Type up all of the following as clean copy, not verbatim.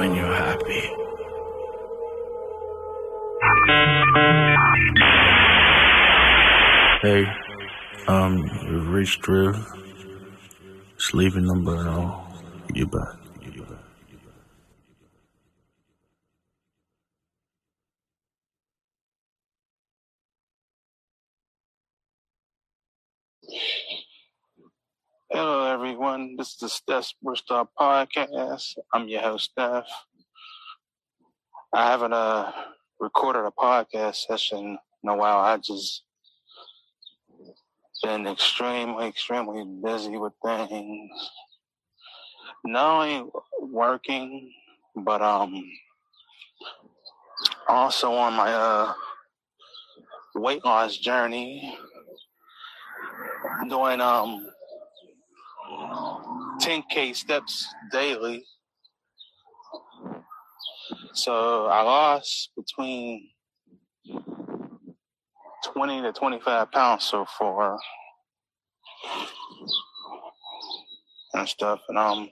when you're happy. Hey, you've reached Drill. Just leave your number and I'll get you back. Hello, everyone. This is the Steph Superstar Podcast. I'm your host, Steph. I haven't recorded a podcast session in a while. I just been extremely busy with things. Not only working, but also on my weight loss journey, doing 10K steps daily. So I lost between 20 to 25 pounds so far and stuff. And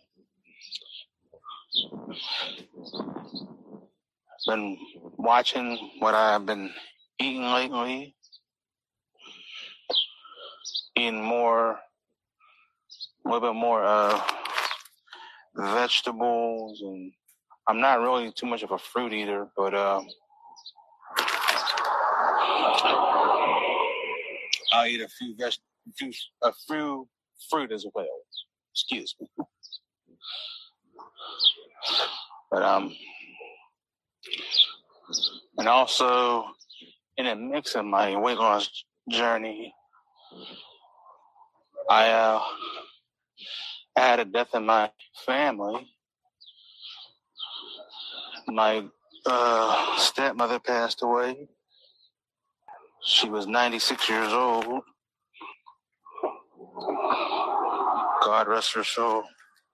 been watching what I've been eating lately, eating a little bit more vegetables, and I'm not really too much of a fruit eater, but I'll eat a few fruit as well. Excuse me. But and also in a mix of my weight loss journey, I had a death in my family. My stepmother passed away. She was 96 years old. God rest her soul.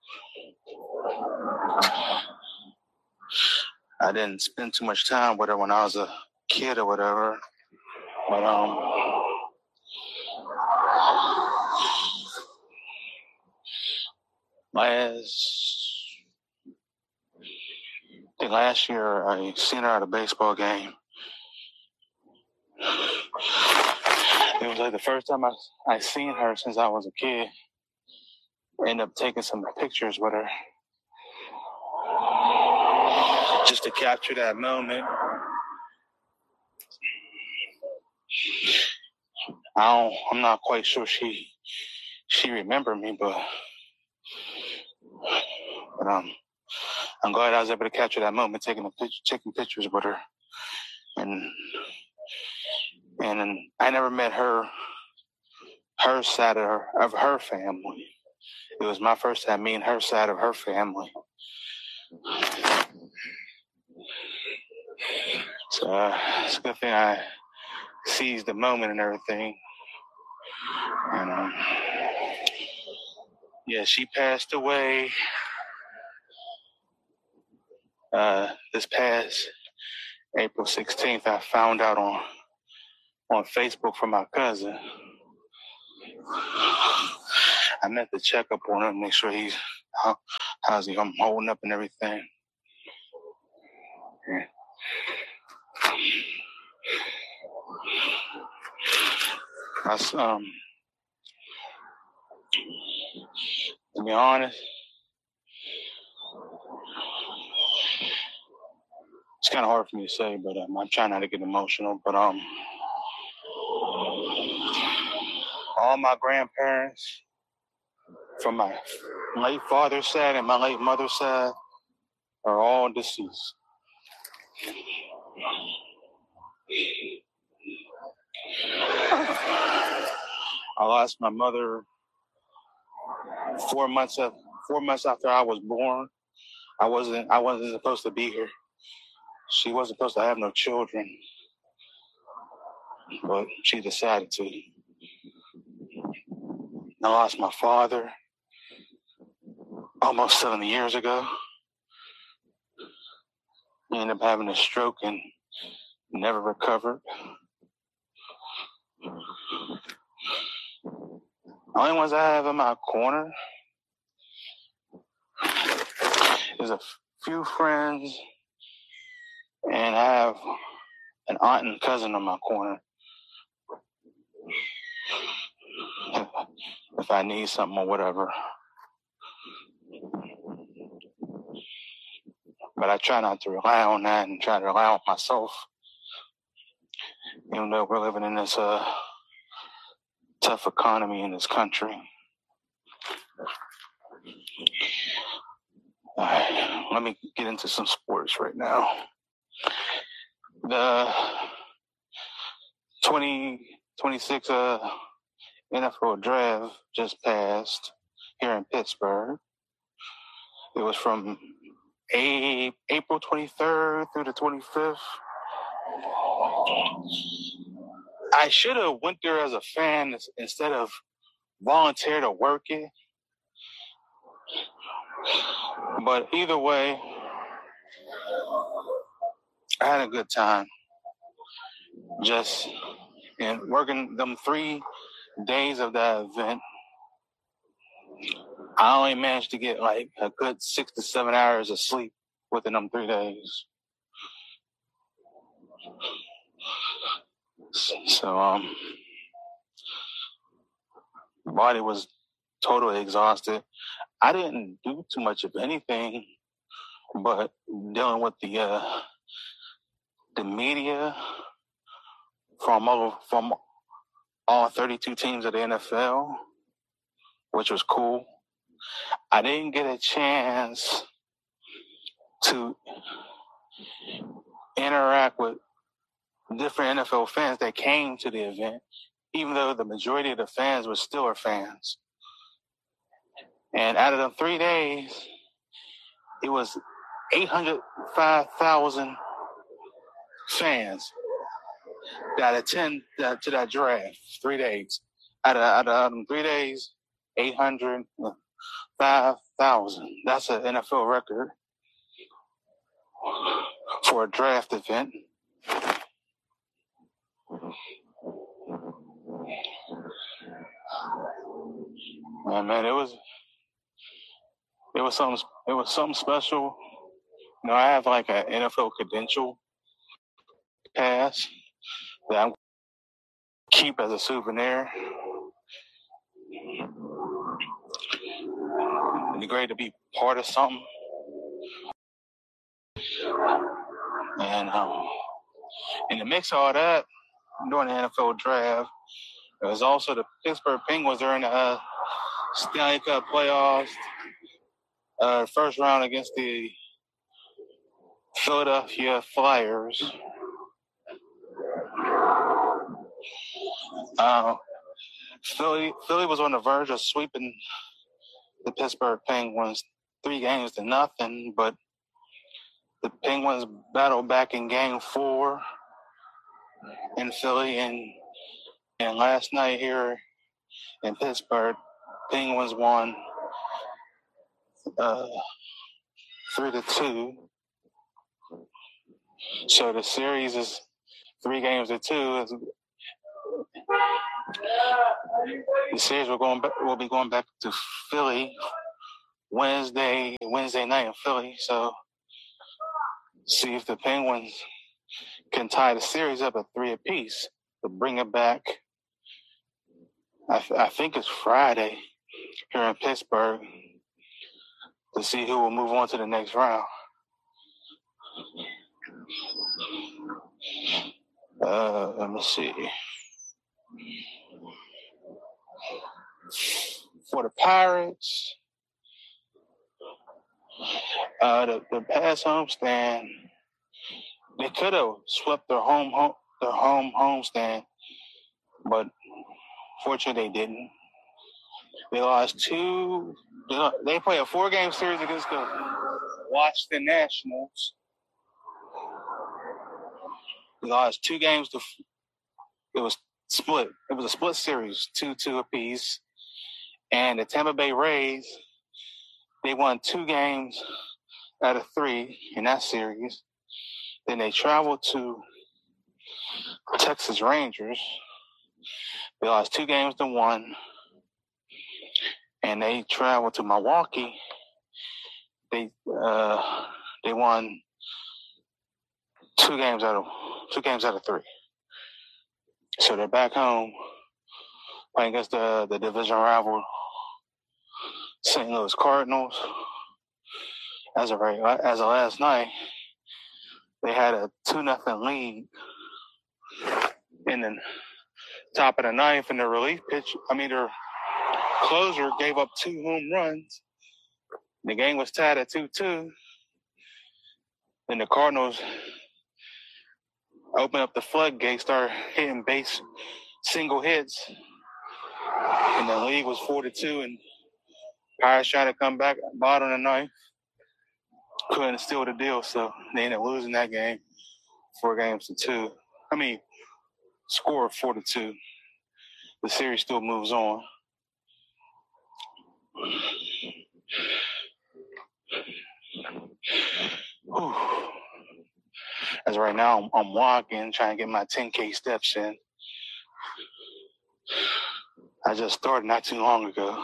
I didn't spend too much time with her when I was a kid or whatever. But last year I seen her at a baseball game. It was like the first time I seen her since I was a kid. Ended up taking some pictures with her just to capture that moment. I'm not quite sure she remembered me, but I'm glad I was able to capture that moment, taking pictures with her. And I never met her side of her family. It was my first time meeting her side of her family. So it's a good thing I seized the moment and everything. And yeah, she passed away this past April 16th. I found out on Facebook from my cousin. I meant to check up on him, make sure how's he holding up and everything. Yeah. To be honest, it's kind of hard for me to say, but I'm trying not to get emotional. But all my grandparents from my late father's side and my late mother's side are all deceased. I lost my mother 4 months after I was born. I wasn't supposed to be here. She wasn't supposed to have no children, but she decided to. I lost my father almost 7 years ago. He ended up having a stroke and never recovered. The only ones I have in my corner is a few friends, and I have an aunt and cousin on my corner. If I need something or whatever. But I try not to rely on that and try to rely on myself. Even though we're living in this tough economy in this country. All right, let me get into some sports right now. The 2026 NFL draft just passed here in Pittsburgh. It was from April 23rd through the 25th. I should have went there as a fan instead of volunteer to work it. But either way, I had a good time. Just working them 3 days of that event. I only managed to get like a good 6 to 7 hours of sleep within them 3 days. So, body was totally exhausted. I didn't do too much of anything, but dealing with the media from all 32 teams of the NFL, which was cool. I didn't get a chance to interact with different NFL fans that came to the event, even though the majority of the fans were Steelers fans. And out of the 3 days, it was 805,000 fans that attend to that draft. 3 days. Out of them 3 days, 805,000. That's an NFL record for a draft event. And man, it was something special. You know, I have like an NFL credential pass that I keep as a souvenir. It'd be great to be part of something. And in the mix of all that, during the NFL draft, there was also the Pittsburgh Penguins during the Stanley Cup playoffs. First round against the Philadelphia Flyers. Philly was on the verge of sweeping the Pittsburgh Penguins 3-0, but the Penguins battled back in Game 4 in Philly, and last night here in Pittsburgh, Penguins won 3-2. So the series is 3-2. The series will be going back to Philly Wednesday night in Philly. So see if the Penguins can tie the series up at 3 apiece to bring it back. I think it's Friday here in Pittsburgh to see who will move on to the next round. Let me see. For the Pirates, the past homestand, they could have swept their home homestand, but fortunately they didn't. They lost 2. They play a 4-game series against the Washington Nationals. They lost 2 games to. It was split. It was a split series, 2-2 apiece. And the Tampa Bay Rays, they won 2 games out of 3 in that series. Then they traveled to Texas Rangers. They lost 2-1. And they traveled to Milwaukee. They They won two games out of three. So they're back home playing against the division rival St. Louis Cardinals. As of last night, they had a 2-0 lead in the top of the ninth, and their their closer gave up 2 home runs. The game was tied at 2-2. Then the Cardinals opened up the floodgates, started hitting base single hits, and the league was 4-2. And Pirates tried to come back bottom of the ninth, couldn't steal the deal, so they ended up losing that game 4-2. Score 4-2. The series still moves on. Whew. As of right now, I'm walking, trying to get my 10K steps in. I just started not too long ago.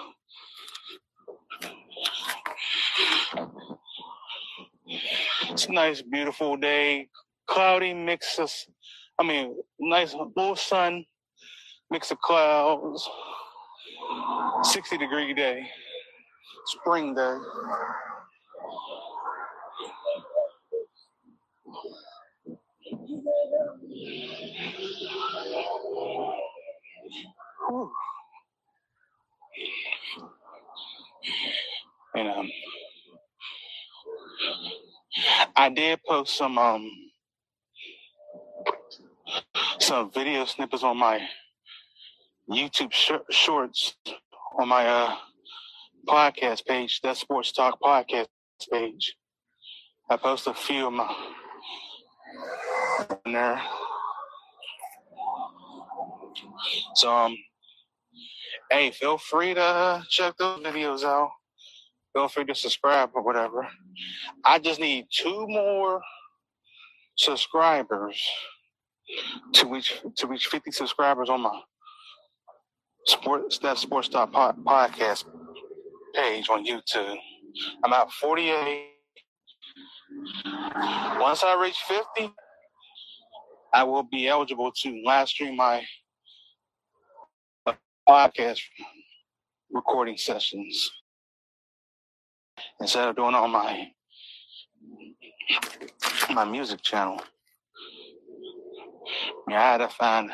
It's a nice, beautiful day. Cloudy nice little sun, mix of clouds. 60-degree day. Spring day. Whew. And I did post some video snippets on my YouTube shorts on my podcast page, that Sports Talk podcast page. I post a few of my in there. So hey, feel free to check those videos out. Feel free to subscribe or whatever. I just need 2 more subscribers to reach 50 subscribers on my Sports Talk podcast page on YouTube. I'm at 48. Once I reach 50, I will be eligible to live stream my podcast recording sessions instead of doing it on my music channel. I had to find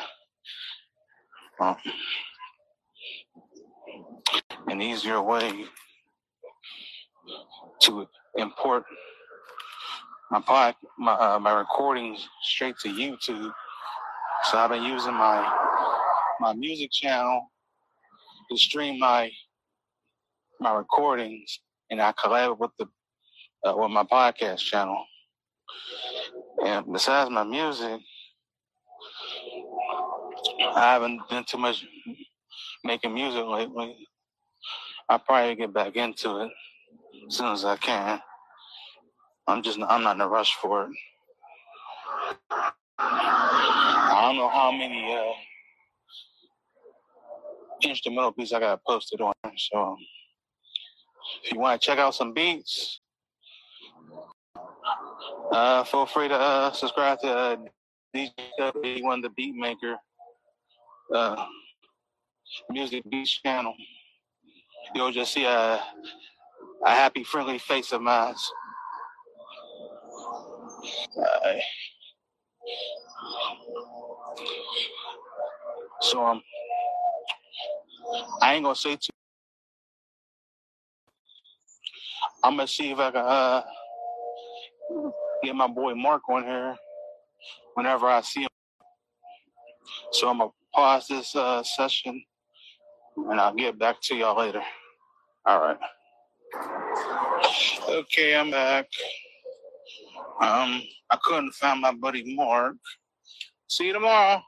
an easier way to import my recordings straight to YouTube. So I've been using my music channel to stream my recordings, and I collab with my podcast channel. And besides my music, I haven't done too much making music lately. I'll probably get back into it as soon as I can. I'm not in a rush for it. I don't know how many instrumental beats I got posted on. So if you want to check out some beats, feel free to subscribe to DJ W1, the Beat Maker music beats channel. You'll just see a happy, friendly face of mine. So I ain't gonna say too. I'm gonna see if I can get my boy Mark on here whenever I see him. So I'm gonna pause this session, and I'll get back to y'all later. All right. Okay, I'm back. I couldn't find my buddy Mark. See you tomorrow.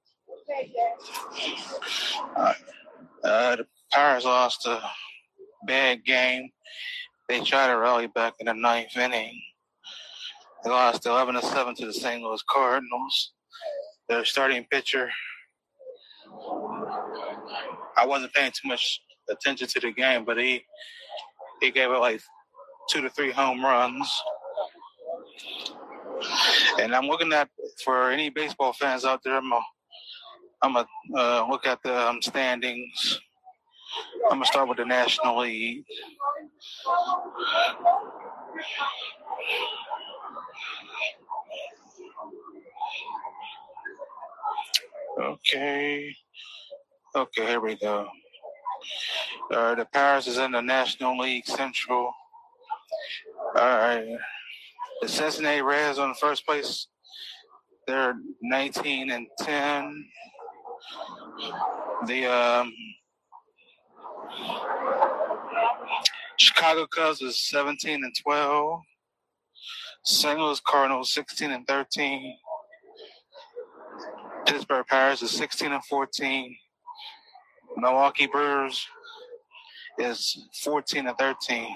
The Pirates lost a bad game. They tried to rally back in the 9th inning. They lost 11-7 to the St. Louis Cardinals. Their starting pitcher, I wasn't paying too much attention to the game, but he gave it like 2 to 3 home runs. And I'm looking at, for any baseball fans out there, I'm going to look at the standings. I'm going to start with the National League. Okay, here we go. The Pirates is in the National League Central. All right. The Cincinnati Reds on the first place. They're 19-10. The Chicago Cubs is 17-12. St. Louis Cardinals 16-13. Pittsburgh Pirates is 16-14. Milwaukee Brewers is 14-13.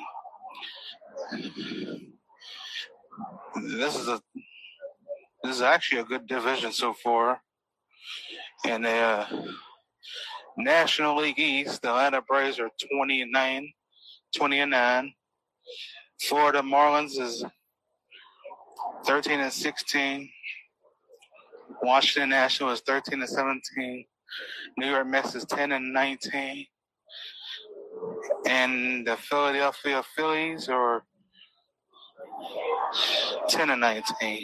This is actually a good division so far. And the National League East, the Atlanta Braves are 20-9. Florida Marlins is 13-16. Washington Nationals is 13-17. New York Mets is 10-19. And the Philadelphia Phillies are 10-19.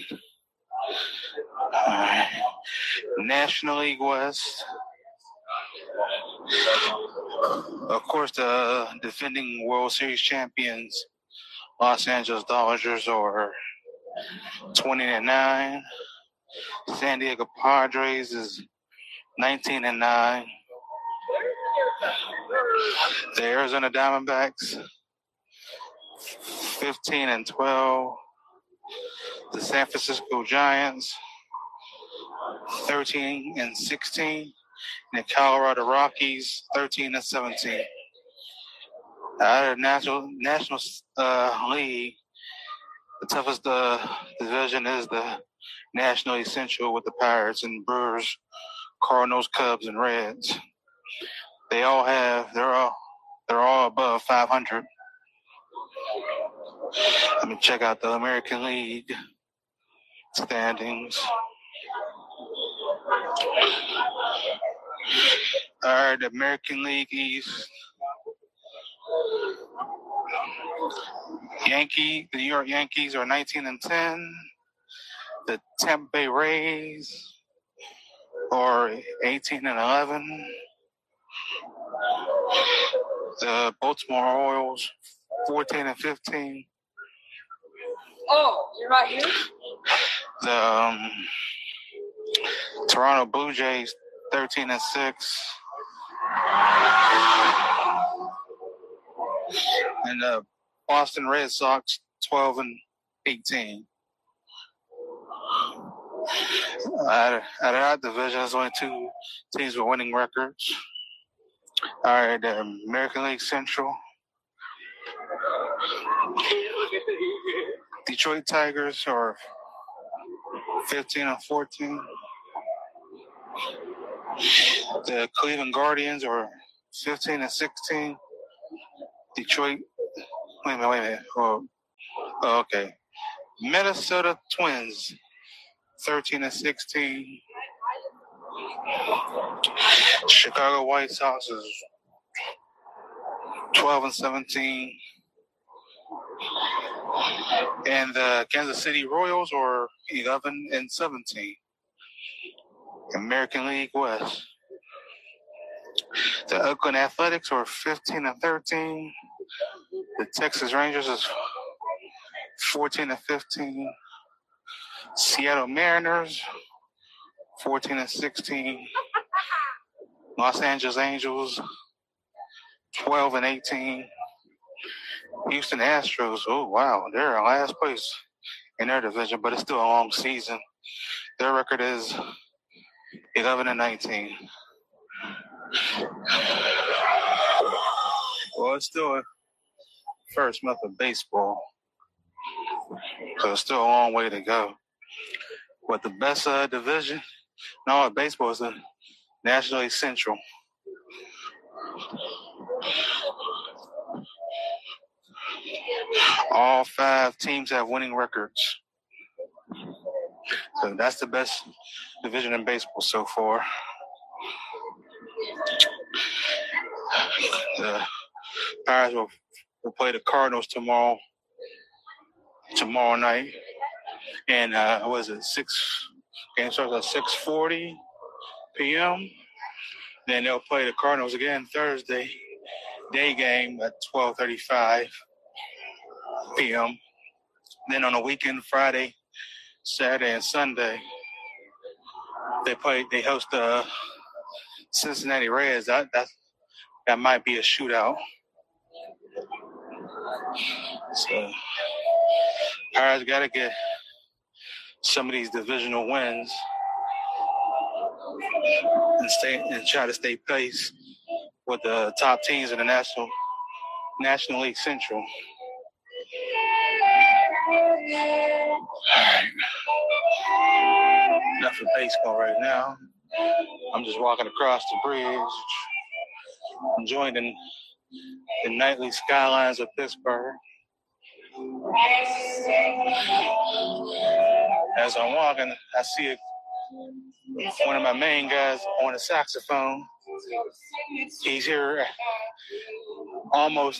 National League West. Of course, the defending World Series champions, Los Angeles Dodgers, are 20-9. San Diego Padres is 19-9. The Arizona Diamondbacks 15-12. The San Francisco Giants 13-16. And the Colorado Rockies 13-17. Out of the National League, the toughest division is the National Essential with the Pirates and Brewers, Cardinals, Cubs, and Reds. They're all above 500. Let me check out the American League standings. All right, the American League East. The New York Yankees are 19-10. The Tampa Bay Rays are 18-11. The Baltimore Orioles 14-15. Oh, you're not here? The Toronto Blue Jays 13-6. And the Boston Red Sox 12-18. Out of that division, there's only two teams with winning records. All right, the American League Central. Detroit Tigers are 15-14. The Cleveland Guardians are 15-16. Detroit. Wait a minute. Oh, okay. Minnesota Twins 13-16. Chicago White Sox is 12-17. And the Kansas City Royals are 11-17. American League West. The Oakland Athletics are 15-13. The Texas Rangers is 14-15. Seattle Mariners 14-16. Los Angeles Angels 12-18. Houston Astros, oh wow, they're in last place in their division, but it's still a long season. Their record is 11-19. Well, it's still a first month of baseball, so it's still a long way to go. But the best division, no, baseball is the National League Central. All 5 teams have winning records. So that's the best division in baseball so far. The Pirates will play the Cardinals tomorrow night. And what is it? Game starts at 6:40 p.m. Then they'll play the Cardinals again Thursday, day game at 12:35 p.m. Then on the weekend, Friday, Saturday, and Sunday, they host the Cincinnati Reds. That might be a shootout. So Pirates got to get some of these divisional wins and try to stay pace with the top teams in the National League Central. All right. Enough of baseball right now. I'm just walking across the bridge, enjoying the nightly skylines of Pittsburgh. As I'm walking, I see one of my main guys on a saxophone. He's here almost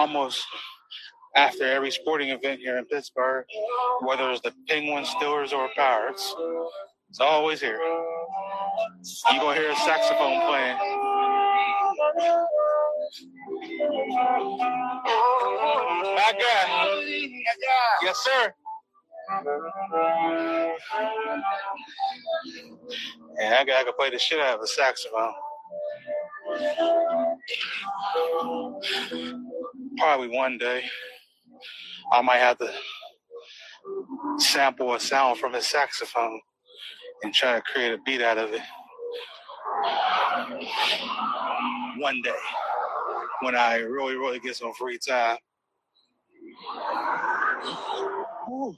after every sporting event here in Pittsburgh, whether it's the Penguins, Steelers, or Pirates. It's always here. You're going to hear a saxophone playing. My guy. Yes, sir. Yeah, I can play the shit out of a saxophone. Probably one day I might have to sample a sound from his saxophone and try to create a beat out of it. One day, when I really, really get some free time. Ooh.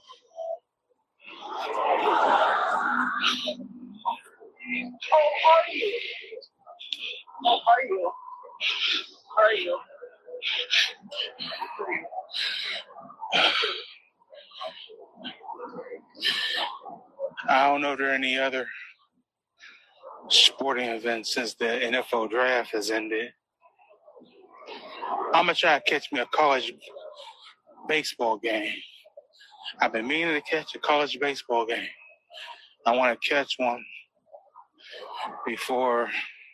How are you? I don't know if there are any other sporting events since the NFL draft has ended. I'm going to try to catch me a college baseball game. I've been meaning to catch a college baseball game. I want to catch one before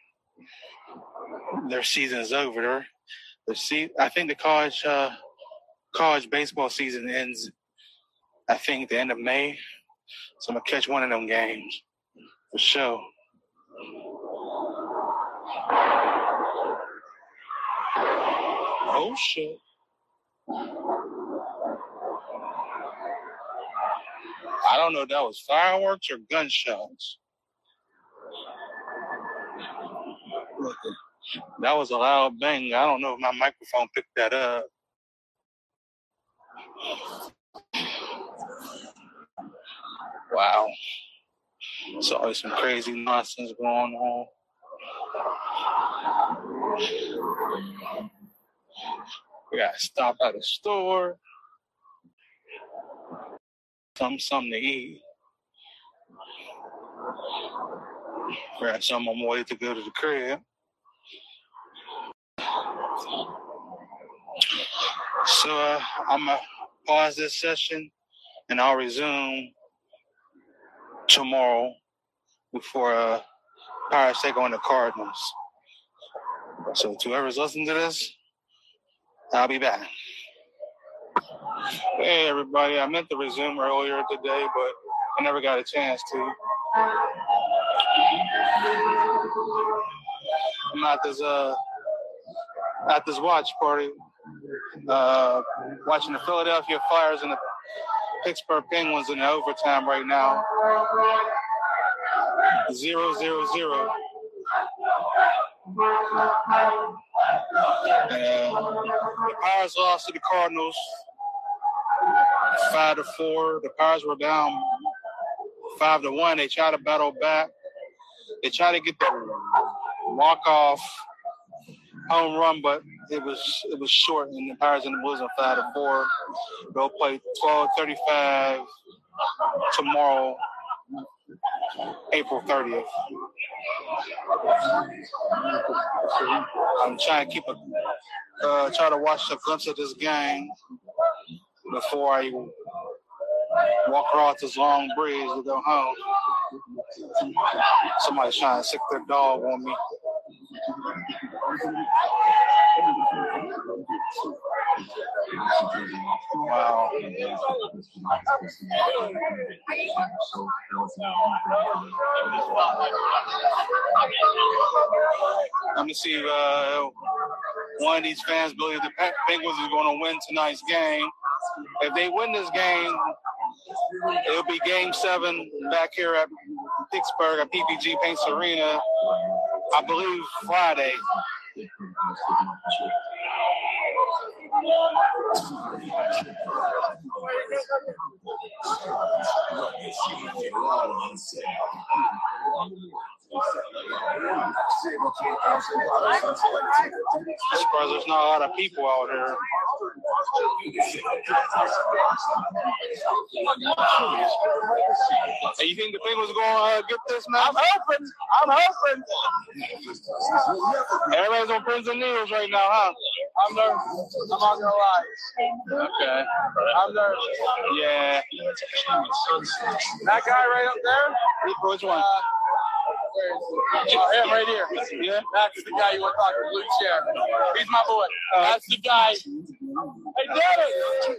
their season is over. I think the college baseball season ends, I think, the end of May. So I'm going to catch one of them games for sure. Oh, shit. I don't know if that was fireworks or gunshots. That was a loud bang. I don't know if my microphone picked that up. Wow. There's always some crazy nonsense going on. We gotta stop at a store. Something to eat. Grab something on my way to go to the crib. So I'm going to pause this session and I'll resume tomorrow before Pirates take on the Cardinals. So to whoever's listening to this, I'll be back. Hey, everybody. I meant to resume earlier today, but I never got a chance to. I'm at this watch party, watching the Philadelphia Flyers and the Pittsburgh Penguins in the overtime right now. 0-0-0. The Pirates lost to the Cardinals 5-4. The Pirates were down 5-1. They tried to battle back. They tried to get the walk-off home run, but it was short, and the Pirates ended up losing 5-4. They'll play 12:35 tomorrow April 30th. I'm trying to keep try to watch a glimpse of this game before I walk across this long bridge to go home. Somebody's trying to sick their dog on me. Wow. Let me see if one of these fans believe the Penguins is going to win tonight's game. If they win this game, it'll be Game 7 back here at Pittsburgh at PPG Paints Arena, I believe Friday. Surprised there's not a lot of people out here. Hey, you think the Penguins are going to get this now? I'm hoping. Everybody's on pins and needles right now, huh? I'm nervous. I'm not gonna lie. Okay. I'm nervous. Yeah. That guy right up there? Which one? Him right here. Yeah. That's the guy you want to talk to, blue chair. He's my boy. That's the guy. Hey, Daddy!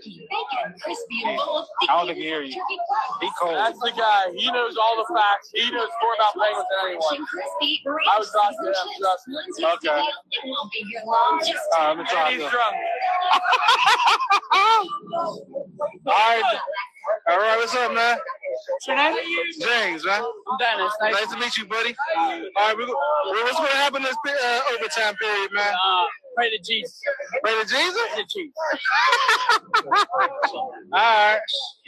I don't think he hear you. He cold. That's the guy. He knows all the facts. He knows more about Penguins than anyone. I was talking to him, trust me. Okay. Let me try. He's drunk. All right, what's up, man? What's your name? James, man. I'm Dennis. Nice to meet you, buddy. All right, what's going to happen this overtime period, man? Pray to Jesus. Pray to Jesus? Pray to Jesus. All right.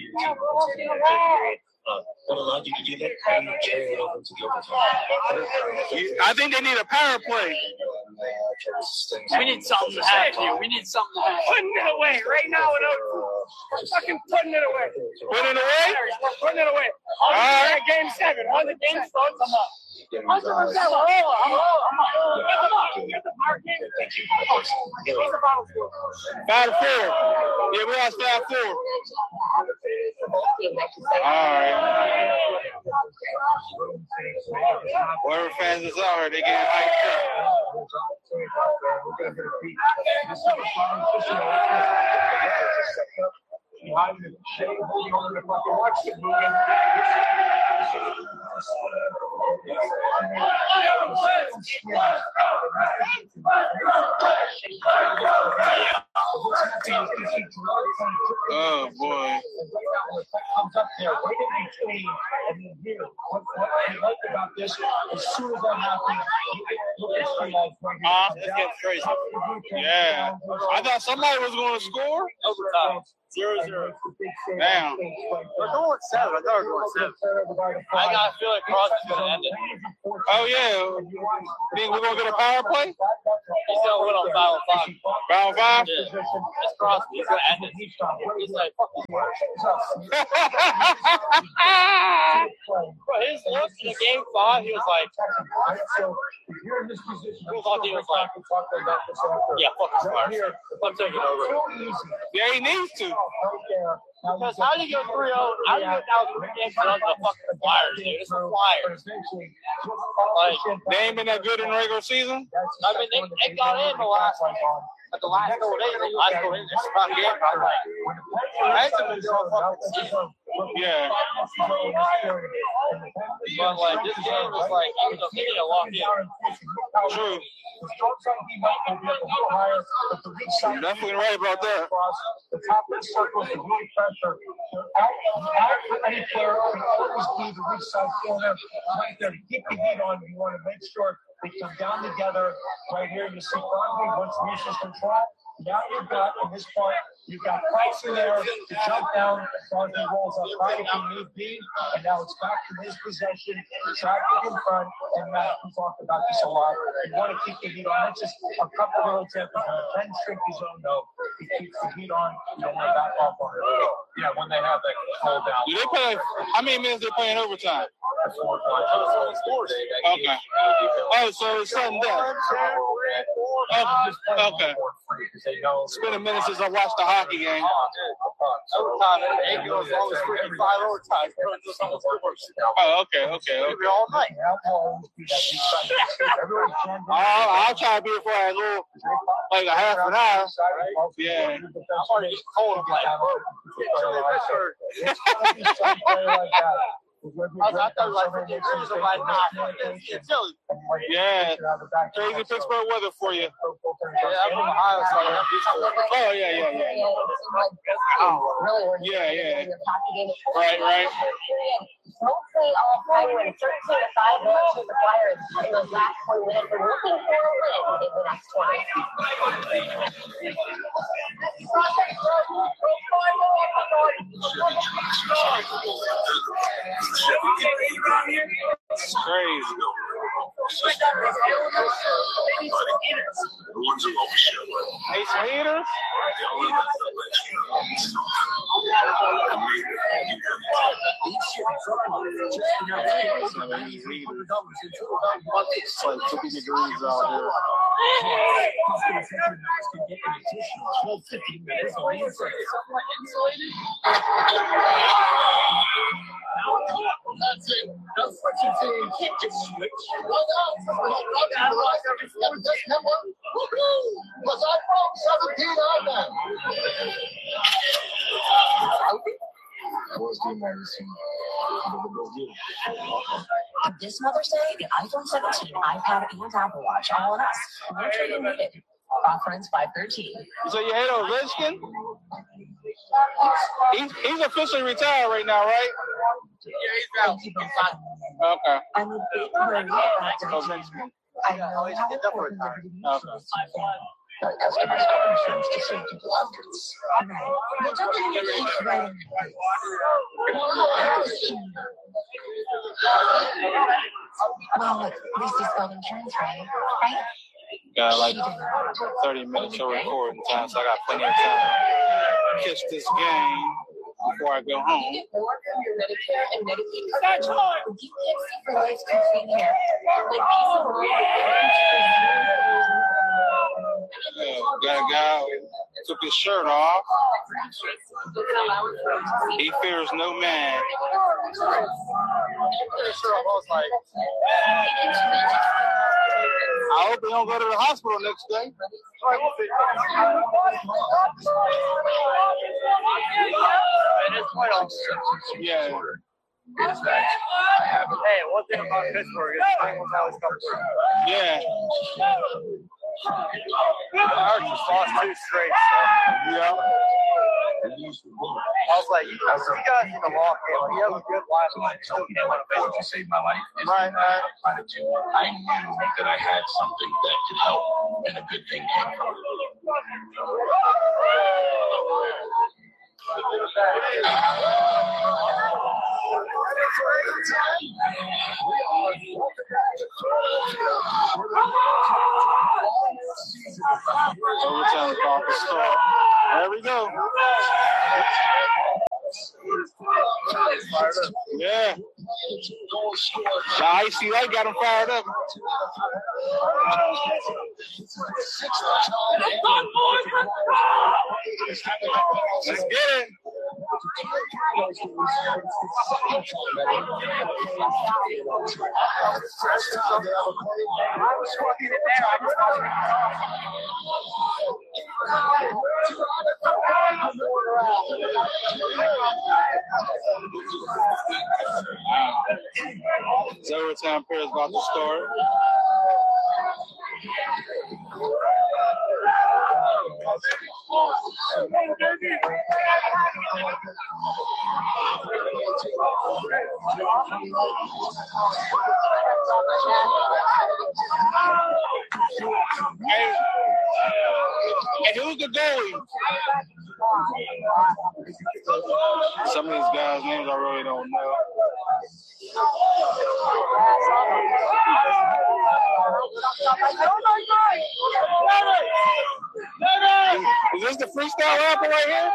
I think they need a power play. We need something to happen. We need something to happen. Putting it away right now. We're fucking putting it away. Putting it away? We're putting it away. All right. Game 7. When the game starts, I'm up. I'm up. Battle 4. Yeah, we lost 5-4. All right. Whatever fans is out here, they getting hyped up. Oh boy. Comes up there, right in between, and then here. What I like about this, as soon as that happens, look at the lights right here. This gets crazy. Yeah. I thought somebody was going to score. Overtime. 0-0. Damn. We're going 7. I thought we were going 7. I got to feel like Crosby's going to end it. Oh, yeah. Think we're going to get a power play? He's going to win on 5-5. 5-5? Yeah. It's Crosby. He's going to end it. He's like, fuck you. Bro, his look in game 5, he was like, yeah, fuck this fire. I'm taking over. Yeah, he needs to. Because how do you go 3-0? How do you go down 3 games on the fucking Flyers, dude? It's the Flyers. Like, they ain't been that good in regular season? I mean, they got in the last couple days. It's about game. I'm like, I haven't been doing fucking season. Yeah. But, like, this game was like, he need to lock in. True. You're definitely right about that. The top of the circle is really pressure. Any player can always be the weak side corner right there to keep the heat on. You want to make sure they come down together. Right here, you see Crosby once reaches control. Now you've got, in this part, You've got Claxton there to jump down. Crosby rolls up high if he need be. And now it's back to his possession. Traffic in front. And Matt, we talked about this a lot. You want to keep the heat on. That's just a couple of examples. When Ben shrink his own though, he keeps the heat on. You don't want to back off on it. Yeah, when they have that control down. Do they play? How many minutes they play in overtime? Okay. Oh, so it's sudden death. Okay. Spending minutes as I watch the hockey game. Overtime, it goes always 5 overtime. Oh, okay. All night. I'll try to be here for like a half an hour. Yeah. I'm already cold. I thought like 50 degrees of like it's chilly. Yeah. Crazy Pittsburgh weather for you. Yeah, I'm in Ohio, so Oh, yeah. Yeah. Right. Mostly all Pirates, 13-5 matches the Pirates in those last 20 minutes. We're looking for a win in the next 20. It's crazy. Ace Haters? it's like 50 degrees out here. That's it. That's what you say. Kick it, switch. Was I wrong? 17 on that. This Mother's Day, the iPhone 17, iPad, and Apple Watch all on us. No trading needed. Offerings 513. So you hate Ovechkin? He's officially retired right now, right? Yeah, he's out. Okay. I'm a big hurry about the I know how important liberty is. Our customers call insurance to save people hundreds. Right. But don't you keep writing well, at least he spelled insurance right? Got like 30 minutes of recording time, so I got plenty of time to catch this game before I go home. Get more from your Medicare and Medicaid coverage. With DPXC for Life's Clean Hair. Like peace of Got a guy took his shirt off. He fears no man. I hope he don't go to the hospital next day. Yeah. Hey, one thing about Pittsburgh is Bengals always come through. Yeah. Archie's lost 2 straight. Yeah. I was like, you guys in the law game, you have a good last night. Still can't win a baseball. To save my life. Right, I knew that I had something that could help, and a good thing came from it. Overtime off the start. There we go. Yeah. The icy light got him fired up. Let's get it. The overtime period is about to start. Hey, And who's the goalie? Some of these guys' names I really don't know. Is this the freestyle rapper right here?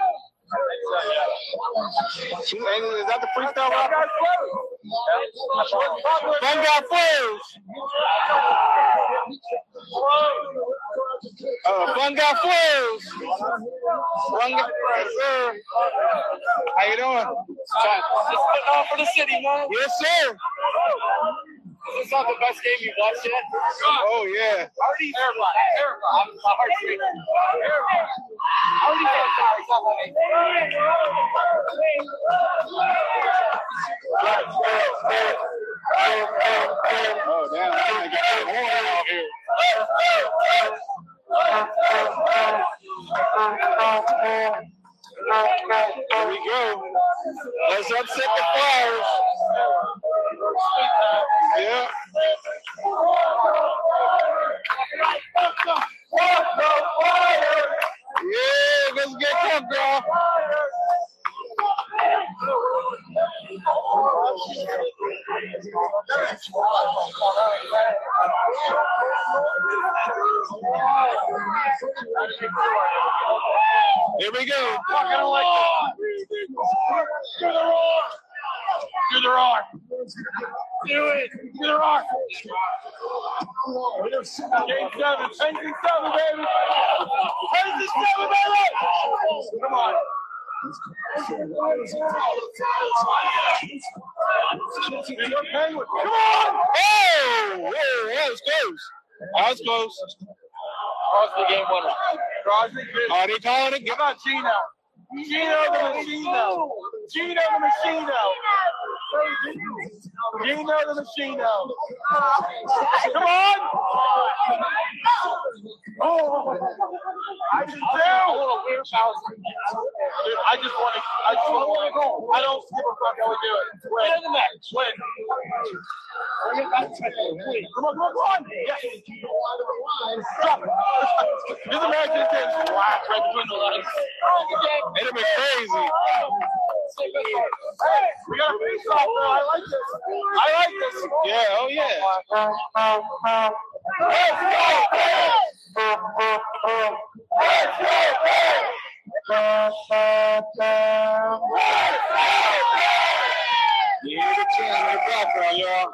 Is that the freestyle rapper? Fun Guy Flows. Fun Guy Flows. How you doing? Just putting on for the city, man. Yes, sir. This is not the best game you've watched yet. Oh, yeah. Already terrified. My heart's racing. Already terrified. Oh, damn. I got a horn out here. Here we go. Let's upset the Flyers. Yeah. Yeah, let's get come, girl. Here we go. Do the rock. Do it. Do the rock. Game 7. 10-7, baby. 10-7, baby. Come on. Come on. Oh, that was close. That was close. Crosby game winner. Crosby. Oh, they calling it? Give out Gino. Gino the Machino. Gino the Machino. Gino the Machino. Come on. Oh, I just do. Dude, I just want to win. I don't give a fuck how we do it. Win the match. Win. Bring it back to me. Come on. Yes. Drop it. Just imagine this thing flat right between the legs. It'd have been crazy. Hey, we got a face off now. I like this. Yeah, oh yeah. You hear the chant in the background, y'all.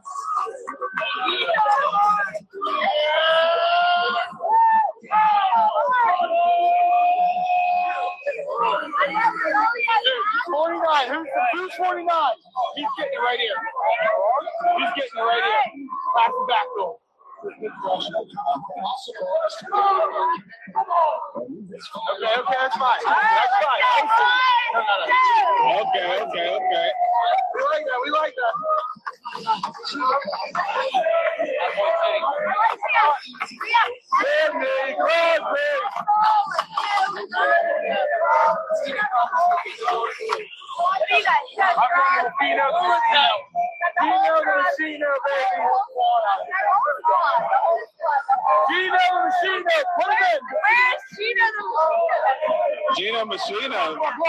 Dude, 49. Who's 49? He's getting it right here. Pass the back door. Okay, that's fine. No. Okay. We like that. Gino, baby. Gino Machino, put it in. Where's Gino the Machino? Gino Machino.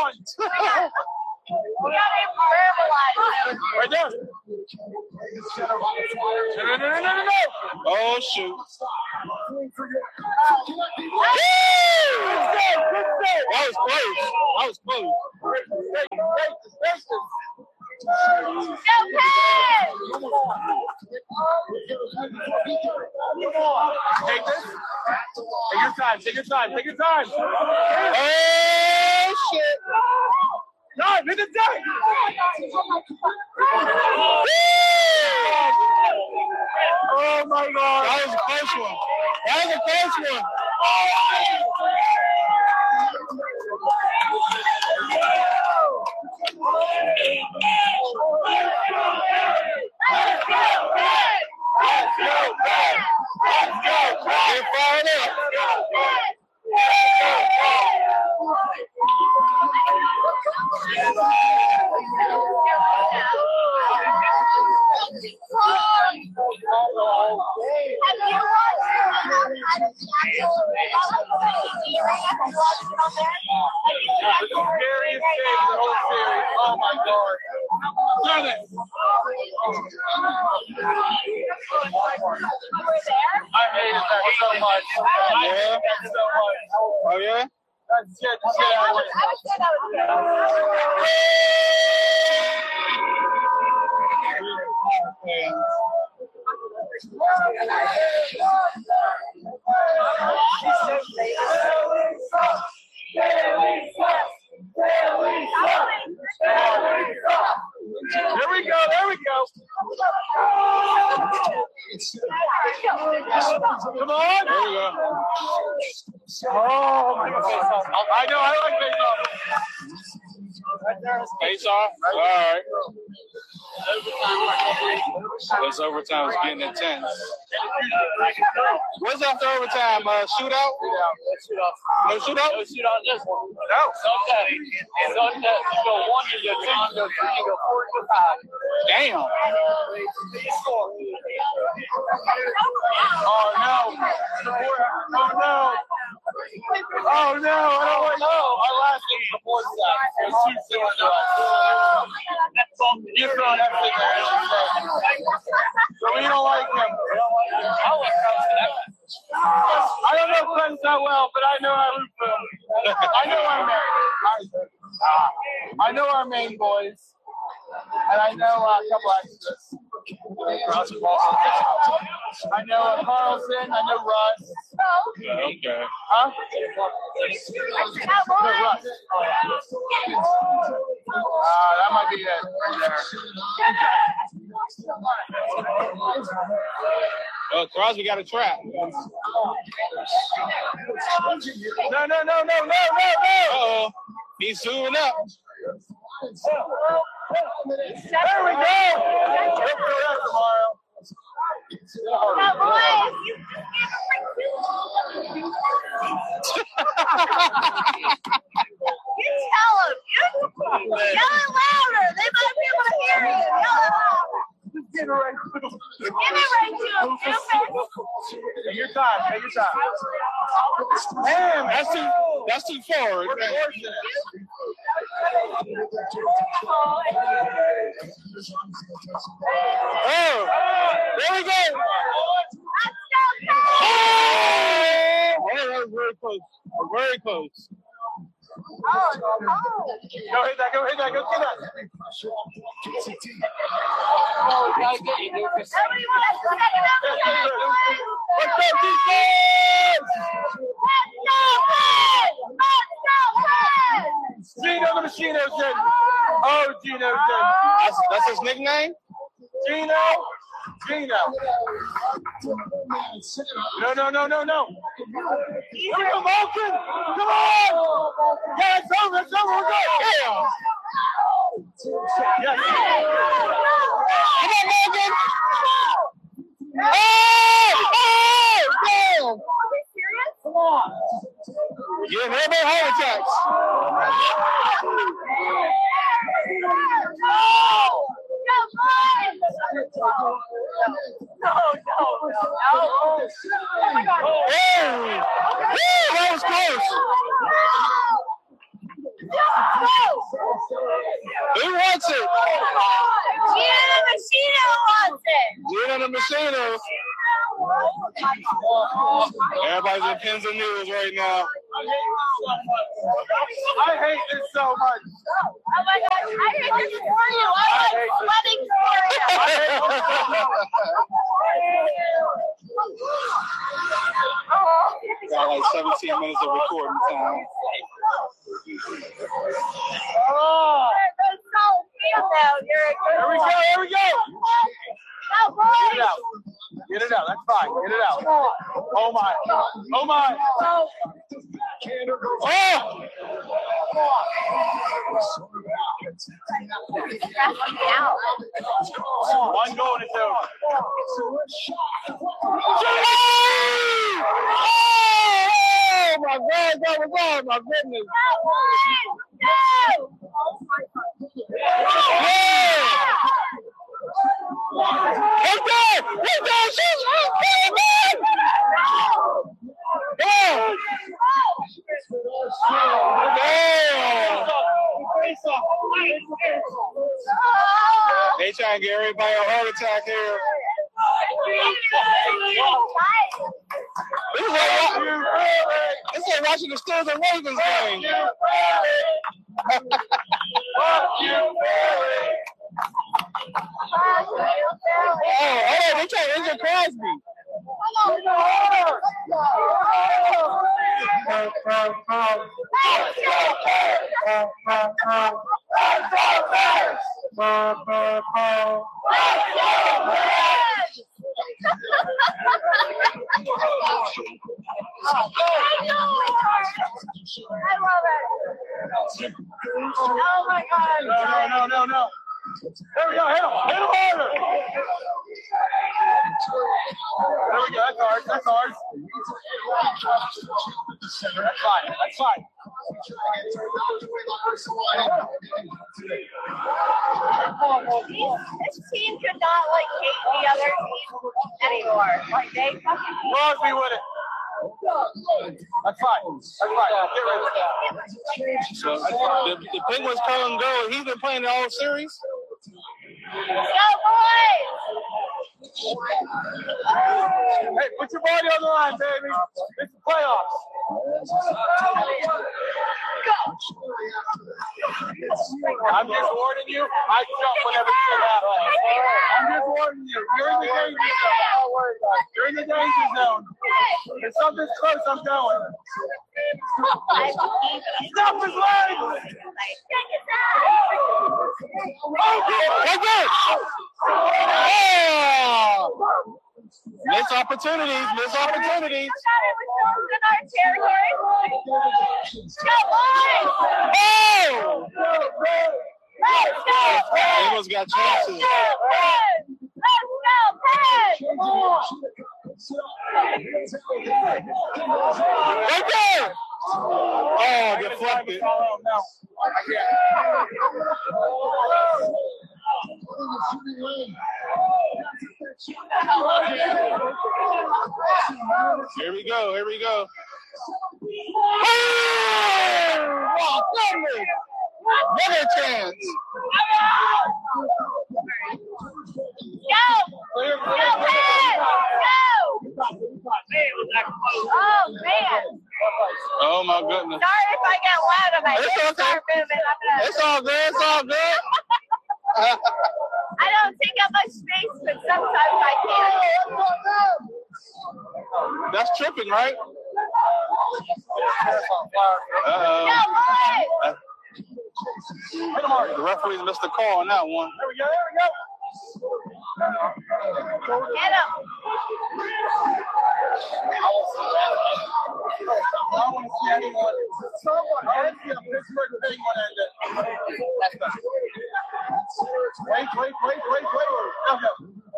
We got him verbalized. Right there. No. Oh, shoot. That was close. Take this. Take your time. Oh, shit. Time, hit the deck. Oh, my God. That was a close one. Get fired up. done it. I hated that so much. Yeah? So much. Oh, yeah? That's shit. There we go. There we go. Come on. There we go. Oh, my God. I know. I like baseball. Face off? All right. This overtime is getting intense. What's after overtime? Shootout? No shootout? No shootout this one. No. Sunday. Sunday. You go 1, you go 2, you go 3, you go 4, you go 5. Damn. Oh, no. Oh, no. Oh, no. I don't want to know. Our last game before that. It was 2 6 to us. You're throwing everything there. So we don't like him. I don't know Clinton that well, but I know I root for him. I know our main boys. And I know a couple extras. I know Carlson. I know Russ. Okay. Huh? No, Russ. That might be it right there. Oh, Crosby got a trap. No. Uh-oh. He's zooming up. There we go. We'll do that tomorrow. You tell them. Yell it louder. They might be able to hear you. Yell it louder. Get it right to him. Give it right to them, stupid. Take your time. Damn, That's too forward. Oh, there we go. Oh, that was very close. Very close. Oh. Go hit that. Go get that. Oh, we gotta get you, Lucas. Somebody wants to take it up. Let's go, defense! Gino the Machino's in. Oh, Gino's in. That's his nickname? Gino. No. Here we go, Malkin. Come on. Yeah, it's over. We're good. Damn. Yes. Come on, Morgan. Oh, damn. Come on. Yeah, no more heart attacks. No. Oh my God. That was close. Who wants it? Gino Machino wants it. Gino the Machino. Everybody's in pins and needles right now. I hate this so much. Oh my God. I hate this for you. I'm like sweating for you. Got like 17 minutes of recording time. Oh. That's solid field now. You're a good Here we go. Oh, boy. Get it out. That's fine. Get it out. Oh my. One goal and it's over. Oh my God, that was on, my goodness. They trying to get everybody a heart attack here. This is like watching the Steelers and Ravens game. Oh, they trying to injure Crosby. I love it. Oh my God. No. There we go. Hit him harder. There we go. That's ours. That's fine. This team could not hate the other team anymore. They fucking Crosby with it. That's fine. Get rid of it. So the Penguins come and go. He's been playing the whole series. Go boys! Hey, put your body on the line, baby. It's the playoffs. I'm just warning you. I jump whenever shit happens. I'm just warning you. You're in the danger zone. You're in the danger zone. If something's close, I'm going. Stop his legs! Miss opportunities. In our territory. Go boys! Let's go! Eagles got chances. Let's go, Peds! Right there! Oh, deflected. Here we go. Oh, goodness! Another chance. Go! Go, Peds! Go! Oh, man. Oh, my goodness. Sorry if I get loud. If I It's okay. start moving, It's all good. I don't take up much space, but sometimes I can. That's tripping, right? Go, boys! The referee missed the call on that one. There we go. Get him. I want to see anyone. I want to see a Pittsburgh Penguin end it. Wait. Okay.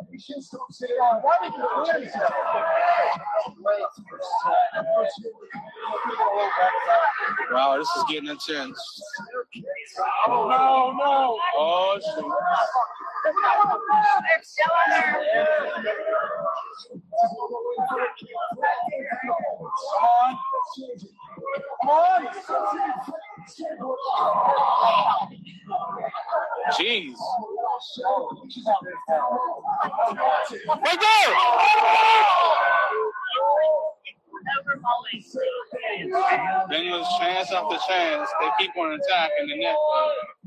Wow, this is getting intense. Oh, no. Oh, shoot. They're still on there. Come on. Jeez. Right there! Bengals chance after chance. They keep on attacking the net.